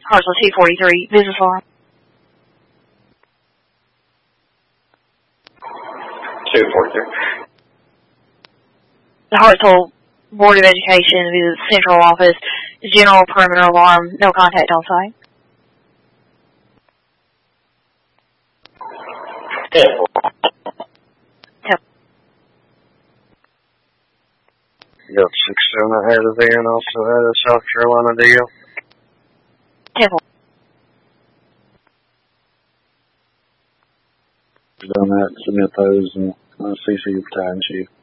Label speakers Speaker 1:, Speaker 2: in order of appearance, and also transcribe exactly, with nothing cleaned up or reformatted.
Speaker 1: Hartsville two forty-three, business line.
Speaker 2: two forty-three.
Speaker 1: The Hartsville Board of Education, the central office, general perimeter alarm, no contact on site.
Speaker 2: Temple.
Speaker 1: Temple.
Speaker 3: Got six seven ahead of there and also had a South Carolina deal.
Speaker 1: Temple.
Speaker 3: Done that, submit those, and uh, C C your time sheet.